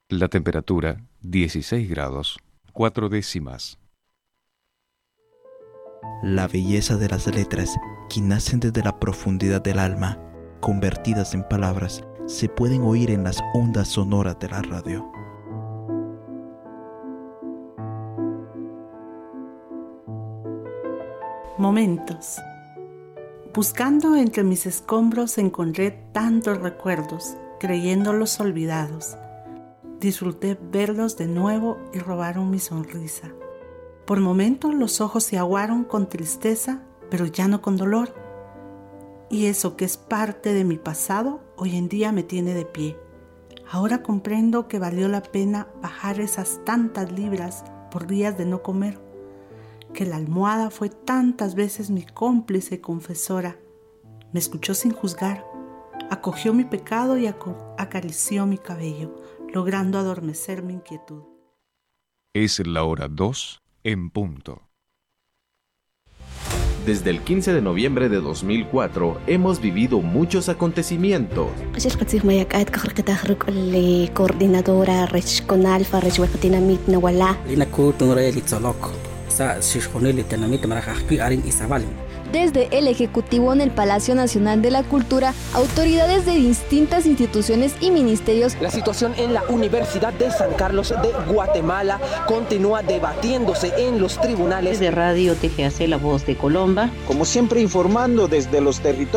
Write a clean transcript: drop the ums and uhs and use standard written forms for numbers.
La temperatura 16 grados 4 décimas. La belleza de las letras, que nacen desde la profundidad del alma, convertidas en palabras, se pueden oír en las ondas sonoras de la radio. Momentos. Buscando entre mis escombros encontré tantos recuerdos, creyéndolos olvidados. Disfruté verlos de nuevo y robaron mi sonrisa. Por momentos los ojos se aguaron con tristeza, pero ya no con dolor. Y eso que es parte de mi pasado, hoy en día me tiene de pie. Ahora comprendo que valió la pena bajar esas tantas libras por días de no comer. Que la almohada fue tantas veces mi cómplice y confesora. Me escuchó sin juzgar, acogió mi pecado y acarició mi cabello, logrando adormecer mi inquietud. Es la hora 2 en punto. Desde el 15 de noviembre de 2004 hemos vivido muchos acontecimientos. Coordinadora regional Desde el Ejecutivo en el Palacio Nacional de la Cultura, autoridades de distintas instituciones y ministerios. La situación en la Universidad de San Carlos de Guatemala continúa debatiéndose en los tribunales. De Radio TGAC La Voz de Colomba. Como siempre informando desde los territorios